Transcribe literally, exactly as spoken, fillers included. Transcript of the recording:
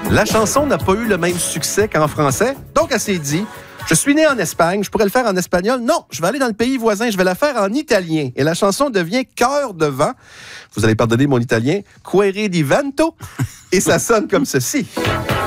La chanson n'a pas eu le même succès qu'en français, donc elle s'est dit... Je suis né en Espagne, je pourrais le faire en espagnol. Non, je vais aller dans le pays voisin, je vais la faire en italien. Et la chanson devient Cœur de vent. Vous allez pardonner mon italien. Cuore di vento. Et ça sonne comme ceci.